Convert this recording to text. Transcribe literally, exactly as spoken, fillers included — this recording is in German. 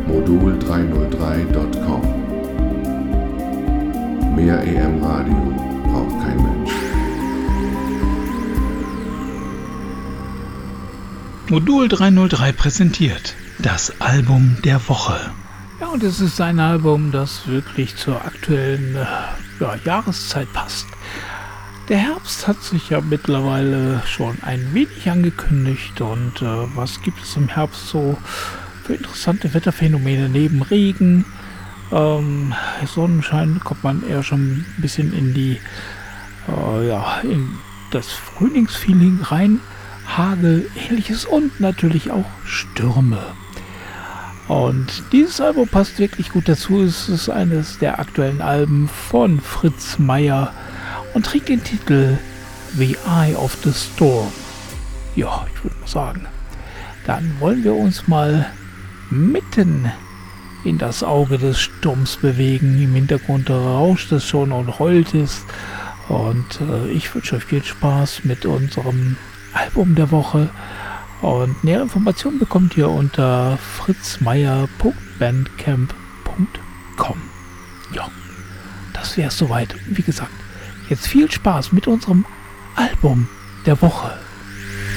modul dreihundertdrei Punkt com. Mehr E M Radio braucht kein Mensch. Modul dreihundertdrei präsentiert das Album der Woche. Ja, und es ist ein Album, das wirklich zur aktuellen äh, ja, Jahreszeit passt. Der Herbst hat sich ja mittlerweile schon ein wenig angekündigt und äh, was gibt es im Herbst so für interessante Wetterphänomene neben Regen, ähm, Sonnenschein, kommt man eher schon ein bisschen in die äh, ja, in das Frühlingsfeeling rein, Hagel, ähnliches und natürlich auch Stürme. Und dieses Album passt wirklich gut dazu. Es ist eines der aktuellen Alben von Fritz Meier und trägt den Titel The Eye of the Storm. Ja, ich würde mal sagen, dann wollen wir uns mal mitten in das Auge des Sturms bewegen. Im Hintergrund rauscht es schon und heult es. Und äh, ich wünsche euch viel Spaß mit unserem Album der Woche. Und nähere Informationen bekommt ihr unter fritzmeier punkt bandcamp punkt com. Ja, das wäre es soweit. Wie gesagt, jetzt viel Spaß mit unserem Album der Woche.